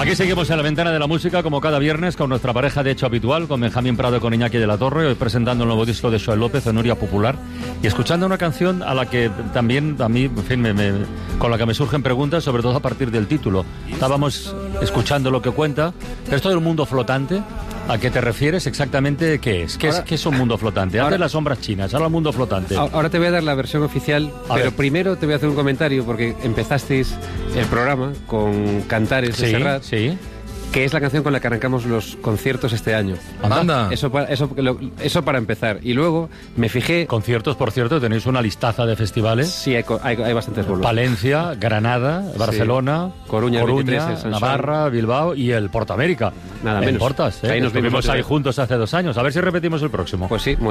Aquí seguimos en la ventana de la música, como cada viernes, con nuestra pareja de hecho habitual, con Benjamín Prado y con Iñaki de la Torre, hoy presentando el nuevo disco de Xoel López, Onuria Popular, y escuchando una canción a la que también, a mí, en fin, con la que me surgen preguntas, sobre todo a partir del título. Estábamos escuchando lo que cuenta, pero esto del mundo flotante, ¿a qué te refieres exactamente? ¿Qué es? ¿Qué es un mundo flotante? Antes las sombras chinas, ahora el mundo flotante. Ahora te voy a dar la versión oficial, pero primero te voy a hacer un comentario, porque empezasteis el programa con Cantares de Serrat, que es la canción con la que arrancamos los conciertos este año. Anda. Eso para empezar. Y luego me fijé... Conciertos, por cierto, tenéis una listaza de festivales. Sí, hay bastantes bolos. Palencia, Granada, Barcelona, Coruña 23, Navarra, Bilbao y el Portamérica. Nada menos. Portas, Ahí nos vimos ahí juntos hace 2 años. A ver si repetimos el próximo. Pues sí.